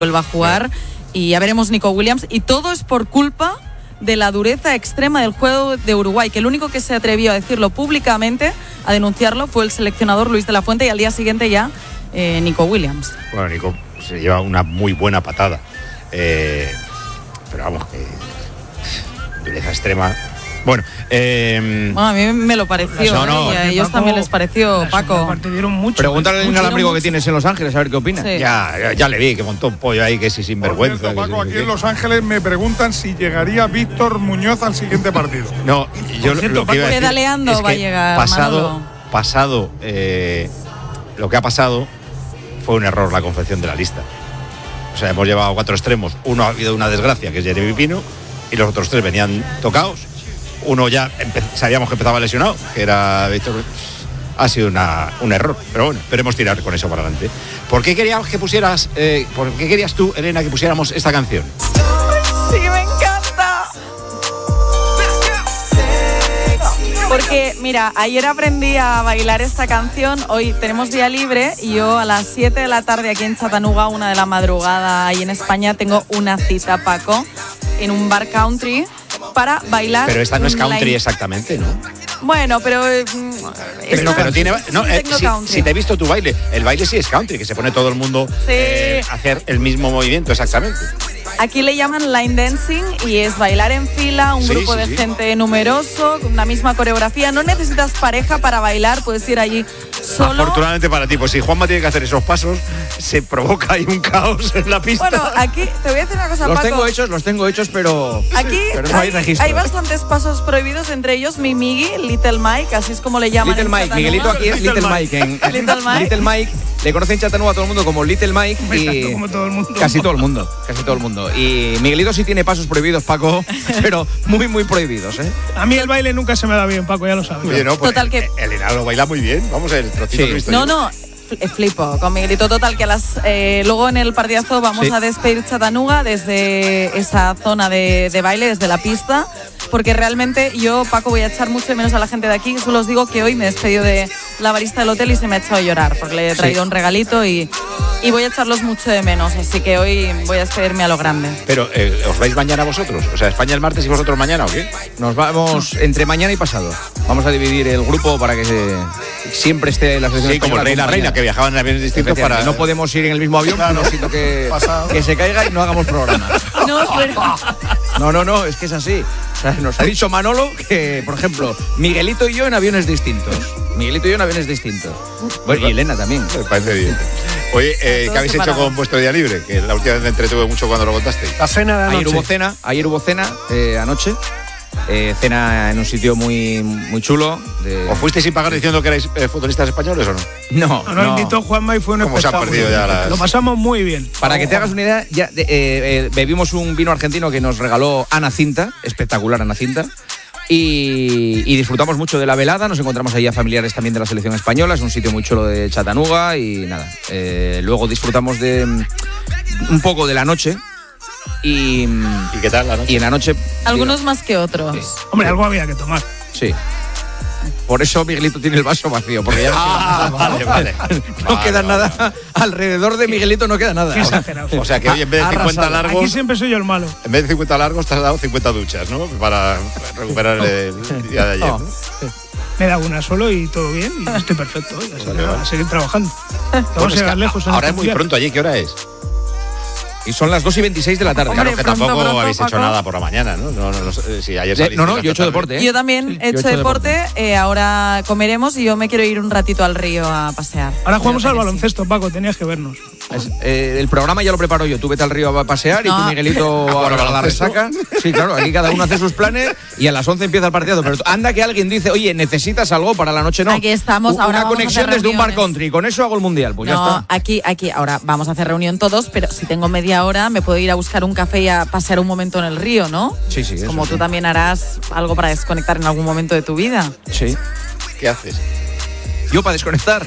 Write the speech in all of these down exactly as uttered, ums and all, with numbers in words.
vuelva a jugar. Y ya veremos Nico Williams. Y todo es por culpa de la dureza extrema del juego de Uruguay, que el único que se atrevió a decirlo públicamente, a denunciarlo, fue el seleccionador Luis de la Fuente, y al día siguiente ya eh, Nico Williams. Bueno, Nico se lleva una muy buena patada. Eh, pero vamos, que dureza extrema. Bueno, eh, bueno, a mí me lo pareció. No, no, ¿eh? Y a ellos Paco, también les pareció, Paco. Dieron mucho. Pregúntale al mucho, inalámbrico mucho. que tienes en Los Ángeles, a ver qué opina. Sí. ya, ya, ya le vi que montó un pollo ahí, que si sinvergüenza. Por cierto, que Paco, si- aquí en Los Ángeles me preguntan si llegaría Víctor Muñoz al siguiente partido. No, yo cierto, lo que iba a decir pedaleando es va a que llegar, pasado, Manolo. pasado, eh, lo que ha pasado fue un error la confección de la lista. O sea, hemos llevado cuatro extremos. Uno ha habido una desgracia, que es Jeremy Pino, y los otros tres venían tocados. Uno ya empe- sabíamos que empezaba lesionado, que era Víctor. Ha sido una, un error, pero bueno, esperemos tirar con eso para adelante. ¿Por qué querías que pusieras, eh, por qué querías tú, Elena, que pusiéramos esta canción? Sí, me encanta. Porque, mira, ayer aprendí a bailar esta canción, hoy tenemos día libre y yo a las siete de la tarde aquí en Chattanooga, una de la madrugada ahí en España, tengo una cita, Paco, en un bar country para bailar. Pero esta no es country la... exactamente, ¿no? Bueno, pero... Eh, Pero, no, pero tiene, no, eh, si, country. si te he visto tu baile, el baile sí es country, que se pone todo el mundo Sí. eh, a hacer el mismo movimiento exactamente. Aquí le llaman line dancing y es bailar en fila, un Sí, grupo sí, de sí. gente numeroso, con una misma coreografía. No necesitas pareja para bailar, puedes ir allí solo. Afortunadamente para ti, pues si Juanma tiene que hacer esos pasos, se provoca ahí un caos en la pista. Bueno, aquí te voy a decir una cosa, Los Paco. tengo hechos, los tengo hechos, pero, Aquí pero no hay, hay, registro. hay bastantes pasos prohibidos, entre ellos mi Miggy, Little Mike, así es como le llaman. Little en Mike, Chattanooga. Miguelito aquí es Little Mike. En, en- Little Mike. Little Mike. Le conocen en Chattanooga a todo el mundo como Little Mike y Como todo el mundo. casi todo el mundo, casi todo el mundo. Y Miguelito sí tiene pasos prohibidos, Paco, pero muy, muy prohibidos, ¿eh? A mí el baile nunca se me da bien, Paco, ya lo sabes. Oye, no, pues Total que- Elena lo baila muy bien. Vamos, el trocito Sí. que he visto No, yo. no, fl- flipo con Miguelito. Total, que a las eh, luego en el partidazo vamos Sí. a despedir Chattanooga desde esa zona de, de baile, desde la pista, porque realmente yo, Paco, voy a echar mucho de menos a la gente de aquí. Solo os digo que hoy me he despedido de la barista del hotel y se me ha echado a llorar, porque le he traído Sí. un regalito y, y voy a echarlos mucho de menos. Así que hoy voy a despedirme a lo grande. Pero, eh, ¿os vais mañana vosotros? O sea, España el martes y vosotros mañana, ¿o qué? Nos vamos entre mañana y pasado. Vamos a dividir el grupo para que se- siempre esté la selección Sí, como el española rey y la acompañada. reina, que viajaban en aviones distintos para... Efectivamente, no podemos ir en el mismo avión, Claro. sino que, Pasado. que se caiga y no hagamos programa. No, pero... No, no, no, es que es así. O sea, nos ha dicho Manolo que, por ejemplo, Miguelito y yo en aviones distintos. Miguelito y yo en aviones distintos. Bueno, y Elena también. Me parece bien. Oye, eh, Todos ¿qué habéis hecho separados. con vuestro día libre? Que la última vez me entretuve mucho cuando lo contaste. La cena de Ayer anoche. hubo cena, ayer hubo cena eh, anoche. Eh, cena en un sitio muy, muy chulo. De... ¿Os fuisteis sin pagar diciendo que erais eh, futbolistas españoles o no? No, Nos no. invitó Juanma y fue un ¿Cómo se han espectáculo. perdido ya las- Lo pasamos muy bien. Para que te hagas una idea, ya de- eh, eh, bebimos un vino argentino que nos regaló Ana Cinta, espectacular Ana Cinta, y, y disfrutamos mucho de la velada. Nos encontramos ahí a familiares también de la selección española, es un sitio muy chulo de Chattanooga y nada. eh, luego disfrutamos de mm, un poco de la noche y, ¿Y qué tal la noche? y en la noche... Algunos más que otros. Sí. Hombre, algo había que tomar. Sí. Por eso Miguelito tiene el vaso vacío, porque ya no, Ah, vale, vale. no Vale, queda vale. nada. Alrededor de Miguelito no queda nada. Qué exagerado. O sea que hoy en vez de cincuenta Arrasado. largos, Aquí siempre soy yo el malo. en vez de cincuenta largos te has dado cincuenta duchas, ¿no? Para recuperar el día de ayer, No. ¿no? Me da una solo y todo bien y estoy perfecto. hoy, así que nada, a seguir trabajando. Vamos Bueno, a es que llegar lejos en ahora este es muy mundial. pronto allí, ¿qué hora es? Y son las dos y veintiséis de la tarde. Hombre, Claro que pronto, tampoco pronto, habéis hecho Paco. nada por la mañana, ¿no? No, no, no sé si ayer Le- salisteis no, no, hasta yo he hecho tarde. deporte, ¿eh? Yo también he yo hecho deporte, eh, ahora comeremos y yo me quiero ir un ratito al río a pasear. Ahora jugamos Creo al que sí. baloncesto, Paco, tenías que vernos. Es- eh, el programa ya lo preparo yo. Tú vete al río a pasear y No. tú, Miguelito, a, Bueno, a la baloncesto. resaca. Sí, claro, aquí cada uno hace sus planes y a las once empieza el partido. Pero anda que alguien dice, oye, ¿necesitas algo para la noche? No. Aquí estamos, U- ahora Una vamos a conexión hacer desde un bar reuniones. country. Con eso hago el mundial. Pues ya No, está. aquí, aquí, ahora vamos a hacer reunión todos, pero si tengo media hora me puedo ir a buscar un café y a pasear un momento en el río, ¿no? Sí, sí, eso Como sí. tú también harás algo para desconectar en algún momento de tu vida. Sí. ¿Qué haces? Yo para desconectar.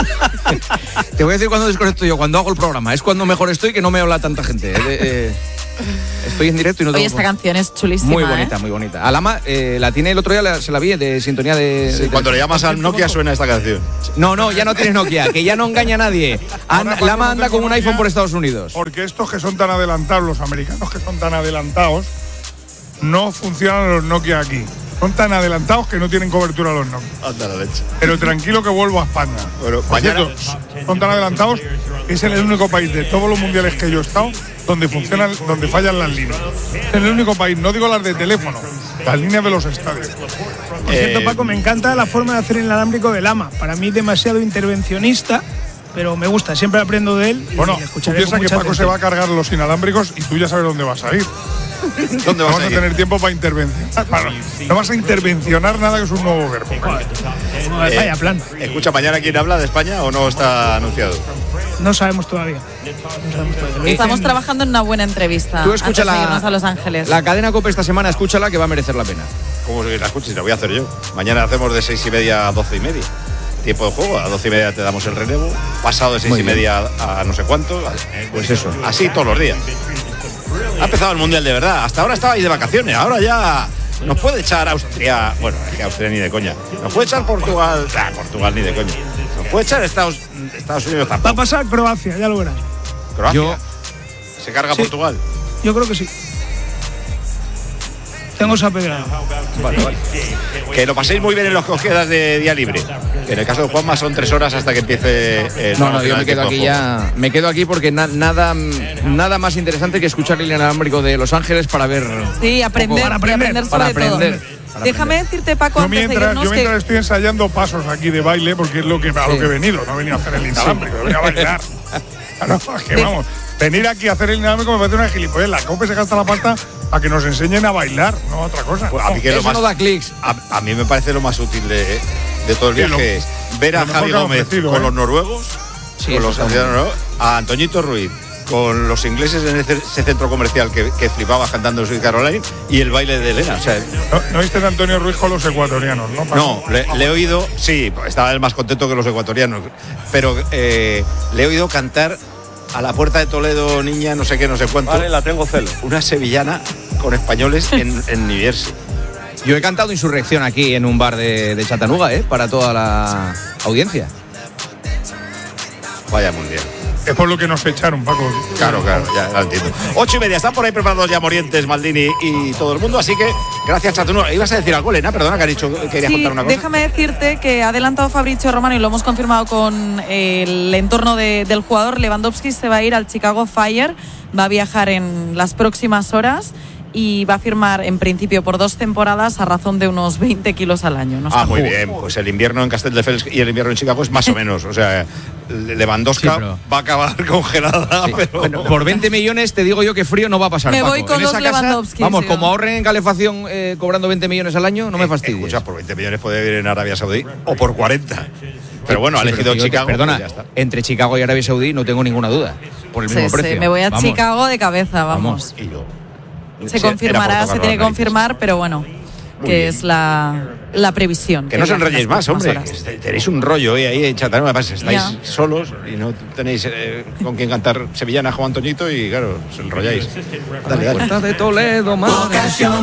Te voy a decir cuándo desconecto yo, cuando hago el programa. Es cuando mejor estoy, que no me habla tanta gente. Eh, eh, Estoy en directo y no tengo... Oye, esta canción es chulísima. Muy bonita, ¿eh? muy bonita. Alama, eh, la tiene el otro día, la, se la vi de sintonía de... Sí, de cuando le llamas al Nokia suena esta canción. No, no, ya no tienes Nokia, que ya no engaña a nadie. An- Ahora, Lama cuando anda tengo con un Nokia, iPhone por Estados Unidos. Porque estos que son tan adelantados, los americanos que son tan adelantados, no funcionan los Nokia aquí. Son tan adelantados que no tienen cobertura los Nokia. Anda la leche. Pero tranquilo que vuelvo a España. Bueno, Por mañana- cierto, son tan adelantados que es el único país de todos los mundiales que yo he estado donde funcionan, donde fallan las líneas. Es el único país, no digo las de teléfono, las líneas de los estadios. Por cierto, Eh, Paco, me encanta la forma de hacer el inalámbrico de Lama. Para mí demasiado intervencionista, pero me gusta, siempre aprendo de él y Bueno, le tú escucharé piensas con que mucha Paco se atención. va a cargar los inalámbricos y tú ya sabes dónde vas a ir. ¿Dónde No vas vas a a ir? tener tiempo para intervencionar. Para- no vas a intervencionar nada, que es un nuevo verbo. Eh, Vaya plan. Escucha, ¿mañana quién habla de España o no está anunciado? No sabemos todavía. No sabemos todavía. Lo Estamos dicen- trabajando en una buena entrevista. Tú escucha antes de la, irnos a Los Ángeles. la cadena COPE esta semana, escúchala que va a merecer la pena. ¿Cómo que la escuches? La voy a hacer yo. Mañana hacemos de seis y media a doce y media. Tiempo de juego, a doce y media te damos el relevo. Pasado de seis Muy y bien. media a, a no sé cuánto. Pues eso. Así todos los días. Ha empezado el Mundial de verdad. Hasta ahora estabais de vacaciones. Ahora ya nos puede echar Austria. Bueno, es que Austria ni de coña. Nos puede echar Portugal. Ah, Portugal ni de coña. Nos puede echar Estados, Estados Unidos Va a tampoco. pasar Croacia, ya lo verás. Croacia. Yo- Se carga Sí. Portugal. Yo creo que sí. Tengo esa pedra. Vale, vale. Que lo paséis muy bien en los que os quedas de día libre. Que en el caso de Juanma son tres horas hasta que empiece el No, no, yo final me del quedo tiempo aquí de juego. ya. Me quedo aquí porque na- nada, nada más interesante que escuchar el inalámbrico de Los Ángeles para ver. Sí, aprender, Para y aprender, aprender para sobre aprender, todo. para Déjame aprender. decirte, Paco, Yo antes de mientras, irnos yo mientras que... estoy ensayando pasos aquí de baile, porque es lo que, a lo Sí. que he venido, no he venido a hacer el inalámbrico, he venido a bailar. Claro, es que vamos, venir aquí a hacer el inalámbrico me parece una gilipollez. La COPE se gasta la pasta para que nos enseñen a bailar, no a otra cosa. Pues a mí que lo Eso más- no da clics. A, a mí me parece lo más útil de, de todo el Sí, lo- viaje es ver a lo mejor Javi que han Gómez ofrecido, con ¿eh? los noruegos, Sí, con eso los está muy aficionados noruegos, a Antoñito Ruiz con los ingleses en ese, ese centro comercial que, que flipaba cantando Sweet Caroline y el baile de Elena. O sea, ¿No, no viste a Antonio Ruiz con los ecuatorianos, no? no, le, le he oído, sí, estaba él más contento que los ecuatorianos, pero eh, le he oído cantar a la puerta de Toledo, niña, no sé qué, no sé cuánto. Vale, la tengo celo. Una sevillana con españoles en, en New Jersey. Yo he cantado Insurrección aquí en un bar de, de Chattanooga, ¿eh? Para toda la audiencia. Vaya mundial. Es por lo que nos echaron, Paco. Claro, claro, ya lo entiendo. Ocho y media, están por ahí preparados ya Morientes, Maldini y todo el mundo, así que gracias, Chattanooga. ¿Ibas a decir algo, Elena? Perdona, que has dicho que querías Sí, contar una cosa. déjame decirte que ha adelantado Fabrizio Romano y lo hemos confirmado con el entorno de- del jugador. Lewandowski se va a ir al Chicago Fire, va a viajar en las próximas horas y va a firmar en principio por dos temporadas a razón de unos veinte kilos al año. No Ah, está muy mal. bien. Pues el invierno en Castelldefels y el invierno en Chicago es más o menos. O sea, Lewandowski Sí, pero- va a acabar congelada, Sí. pero... Bueno, por veinte millones te digo yo que frío no va a pasar. Me Paco. voy con En los esa casa, Lewandowski, vamos, sí, como vamos. ahorren en calefacción eh, cobrando veinte millones al año, no me fastidies. Escucha, por veinte millones puede vivir en Arabia Saudí o por cuarenta. Pero bueno, ha Sí, elegido pero digo que, Chicago. Perdona, pues ya está. entre Chicago y Arabia Saudí no tengo ninguna duda. Por el Sí, mismo sí, precio. me voy a Vamos. Chicago de cabeza, Vamos. vamos. Y yo. Se Sí, era confirmará, por tocar se tiene las que narices. confirmar, pero bueno, Muy que bien. es la, la previsión. Que no os en las enrolléis más, próximas hombre. horas. que Tenéis un rollo eh, ahí en Chattanooga. Además, estáis Ya. solos y no tenéis eh, con quien cantar sevillana Juan Antoñito y claro, os enrolláis. Dale, dale. Puerta de Toledo, madre.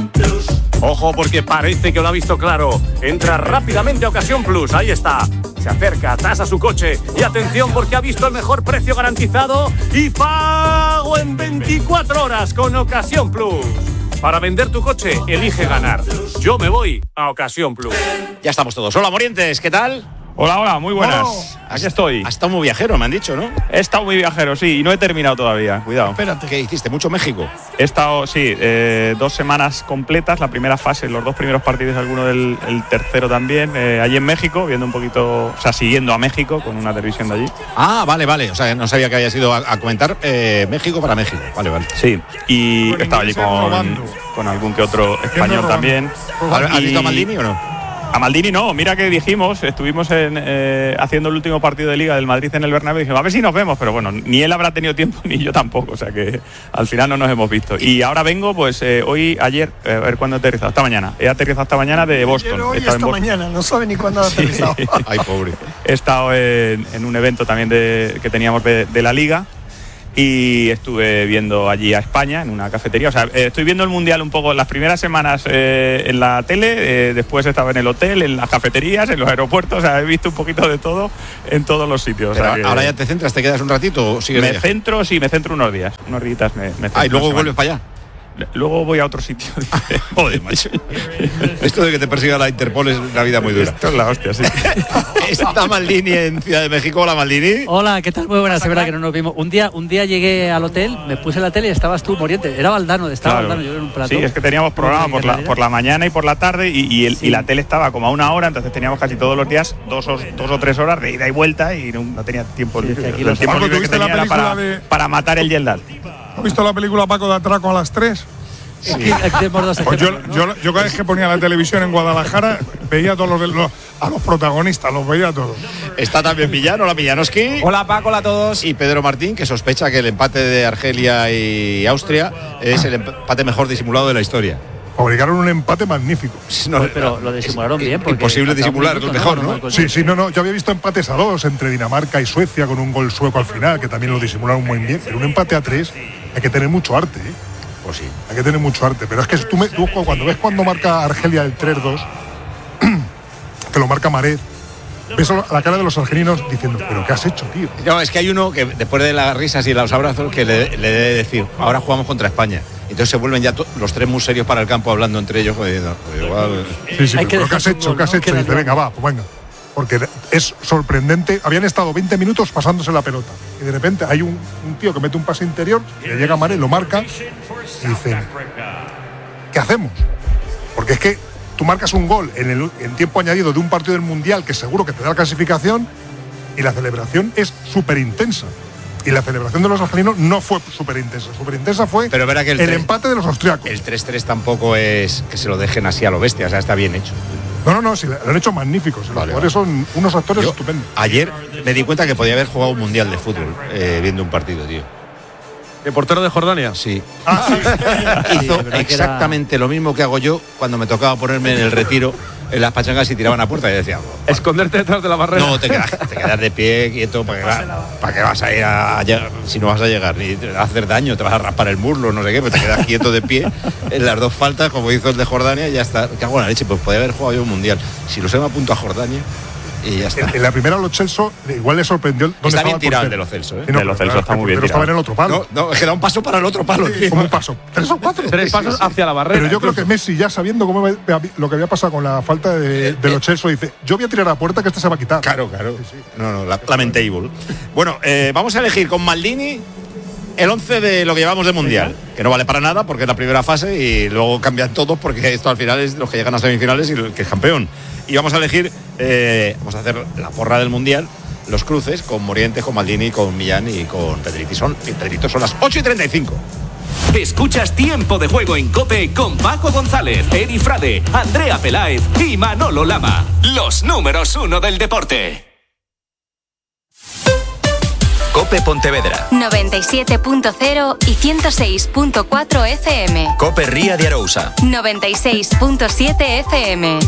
Ojo porque parece que lo ha visto claro. Entra rápidamente a Ocasión Plus, ahí está. Se acerca, tasa su coche y atención porque ha visto el mejor precio garantizado y pago en veinticuatro horas con Ocasión Plus. Para vender tu coche, elige ganar. Yo me voy a Ocasión Plus. Ya estamos todos. Hola, Morientes, ¿qué tal? Hola, hola, muy buenas. Oh. Aquí estoy. Has estado muy viajero, me han dicho, ¿no? He estado muy viajero, sí, y no he terminado todavía. Cuidado. Espérate. ¿Qué hiciste? ¿Mucho México? He estado, sí, eh, dos semanas completas. La primera fase, los dos primeros partidos, alguno del el tercero también. Eh, allí en México, viendo un poquito, o sea, siguiendo a México con una televisión de allí. Ah, vale, vale. O sea, no sabía que habías ido a, a comentar eh, México para México. Vale, vale. Sí, y Con he estado allí ingleses con, robando. con algún que otro español robando. también. ¿Has Y- visto a Maldini o no? A Maldini no, mira que dijimos, estuvimos en, eh, haciendo el último partido de Liga del Madrid en el Bernabéu y dijimos, a ver si nos vemos, pero bueno, ni él habrá tenido tiempo ni yo tampoco, o sea que al final no nos hemos visto. Y ahora vengo, pues eh, hoy, ayer, eh, a ver cuándo he aterrizado, esta mañana, he aterrizado esta mañana de Boston. He estado en Boston. mañana, no sabe ni cuándo ha aterrizado. Ay, pobre. He estado en, en un evento también de, que teníamos de, de la Liga. y estuve viendo allí a España en una cafetería. O sea, eh, estoy viendo el Mundial un poco las primeras semanas eh, en la tele, eh, después estaba en el hotel, en las cafeterías, en los aeropuertos. O sea, he visto un poquito de todo en todos los sitios. Pero o sea, ahora ya te centras, te quedas un ratito o sigues me de viaje? centro, sí, me centro unos días, unos días me, me centro. Ah, y luego una vuelves semana. para allá. Luego voy a otro sitio. Joder, macho. Esto de que te persiga la Interpol es una vida muy dura. Esto es la hostia, sí. Está Maldini en Ciudad de México. Hola, Maldini. Hola, ¿qué tal? Muy buenas, es verdad que no nos vimos. Un día, un día llegué al hotel, me puse la tele y estabas tú, Moriente. Era Valdano, estaba Claro. Valdano, yo en un plató. Sí, es que teníamos programa por la, por la mañana y por la tarde y, y, el, sí. y la tele estaba como a una hora, entonces teníamos casi todos los días dos o, dos o tres horas de ida y vuelta y no, no tenía tiempo Sí, libre. aquí El los- tiempo Paco, libre que ¿tuviste la tenía era película para, de- para matar el jet lag. ¿Has visto la película Paco de Atraco a las tres? Sí. Aquí, aquí tenemos dos Pues yo, ejemplos, yo, ¿no? yo cada vez que ponía la televisión en Guadalajara veía a todos los, los- a los protagonistas, los veía a todos. Está también Millán. Hola, Millanoski. Hola Paco, hola a todos. Y Pedro Martín, que sospecha que el empate de Argelia y Austria es el empate mejor disimulado de la historia. Fabricaron un empate magnífico. No, Pero lo disimularon bien. porque imposible faltaba un disimular, minuto, mejor, ¿no? Pues Sí, sí, no, no. Yo había visto empates a dos entre Dinamarca y Suecia con un gol sueco al final, que también lo disimularon muy bien. Pero un empate a tres hay que tener mucho arte, ¿eh? Pues sí. Hay que tener mucho arte. Pero es que tú, me, tú cuando ves cuando marca Argelia el tres dos, que lo marca Maret, ves a la cara de los argelinos diciendo, ¿pero qué has hecho, tío? No, es que hay uno que después de las risas y los abrazos que le, le debe decir, ahora jugamos contra España. Entonces se vuelven ya to- los tres muy serios para el campo hablando entre ellos, diciendo, pues igual. Sí, sí, Hay pero, que ¿pero ¿qué has dejar hecho? un ¿Qué has gol, ¿no? hecho? Queda Y dice, claro. venga, va, pues venga. Porque es sorprendente. Habían estado veinte minutos pasándose la pelota. Y de repente hay un, un tío que mete un pase interior, le llega a Maret, lo marca, y dicen, ¿qué hacemos? Porque es que tú marcas un gol en, el, en tiempo añadido de un partido del Mundial que seguro que te da la clasificación, y la celebración es súper intensa. Y la celebración de los argelinos no fue súper intensa. Súper intensa fue Pero verá que el el tres- empate de los austriacos. El tres tres tampoco es que se lo dejen así a lo bestia, o sea, está bien hecho. No, no, no, sí, lo han hecho magníficos. Los Vale, jugadores son unos actores Yo, estupendos. ayer me di cuenta que podía haber jugado un mundial de fútbol eh, viendo un partido, tío. ¿El portero de Jordania? Sí. Ah, sí. Hizo verdad que exactamente lo mismo que hago yo cuando me tocaba ponerme en el retiro en las pachangas y tiraban a puerta y decía, Esconderte detrás de la barrera. no, te quedas, te quedas de pie quieto, ¿para qué, va- ¿para qué vas a ir a, a llegar? Si no vas a llegar, ni te vas a hacer daño, te vas a raspar el muslo, no sé qué, pero te quedas quieto de pie en las dos faltas, como hizo el de Jordania, y ya está. Qué buena leche, pues podía haber jugado yo un mundial. Si lo sé, me apunto a Jordania y ya está. En, en la primera Lo Celso igual le sorprendió dónde Está estaba bien el tirado el de portero. Lo Celso, ¿eh? Sí, no, De Lo pero Celso claro, está el muy bien portero estaba en tirado. el otro palo. No, no, es que da un paso para el otro palo. Sí, encima. como un paso. ¿Tres o cuatro? Tres pasos hacia la barrera. Pero yo creo que Messi, ya sabiendo cómo me- lo que había pasado con la falta de, de Lo Celso, dice, yo voy a tirar a puerta que este se va a quitar. Claro, claro. No, no, la, lamentable. Bueno, eh, vamos a elegir con Maldini el once de lo que llevamos de Mundial, que no vale para nada porque es la primera fase y luego cambian todos porque esto al final es los que llegan a semifinales y el que es campeón. Y vamos a elegir, eh, vamos a hacer la porra del Mundial, los cruces con Morientes, con Maldini, con Millán y con Pedrito. Son, y Pedrito son las ocho y treinta y cinco. Escuchas Tiempo de Juego en COPE con Paco González, Eri Frade, Andrea Peláez y Manolo Lama. Los números uno del deporte. COPE Pontevedra. noventa y siete punto cero y ciento seis punto cuatro F M. COPE Ría de Arousa. noventa y seis punto siete F M.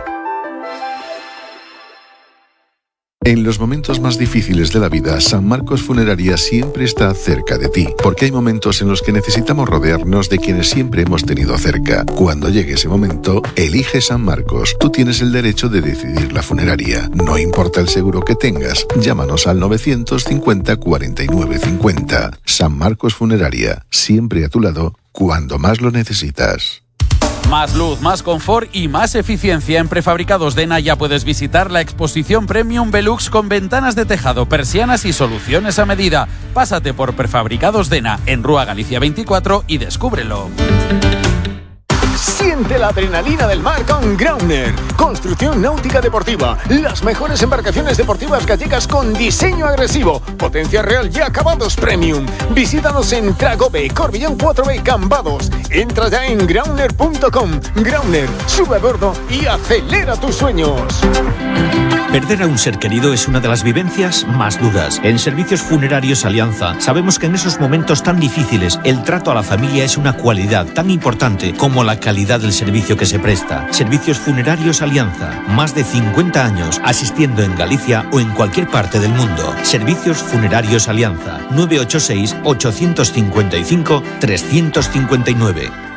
En los momentos más difíciles de la vida, San Marcos Funeraria siempre está cerca de ti, porque hay momentos en los que necesitamos rodearnos de quienes siempre hemos tenido cerca. Cuando llegue ese momento, elige San Marcos. Tú tienes el derecho de decidir la funeraria. No importa el seguro que tengas, llámanos al novecientos cincuenta cuarenta y nueve cincuenta. San Marcos Funeraria, siempre a tu lado, cuando más lo necesitas. Más luz, más confort y más eficiencia. En Prefabricados Dena ya puedes visitar la exposición Premium Velux con ventanas de tejado, persianas y soluciones a medida. Pásate por Prefabricados Dena en Rúa Galicia veinticuatro y descúbrelo. Siente la adrenalina del mar con Grauner. Construcción náutica deportiva. Las mejores embarcaciones deportivas gallegas con diseño agresivo, potencia real y acabados premium. Visítanos en Tragobe, Corbillón cuatro B, Cambados. Entra ya en grauner punto com. Grauner, sube a bordo y acelera tus sueños. Perder a un ser querido es una de las vivencias más duras. En Servicios Funerarios Alianza sabemos que en esos momentos tan difíciles el trato a la familia es una cualidad tan importante como la calidad del servicio que se presta. Servicios Funerarios Alianza, más de cincuenta años asistiendo en Galicia o en cualquier parte del mundo. Servicios Funerarios Alianza, nueve ocho seis, ocho cinco cinco, tres cinco nueve.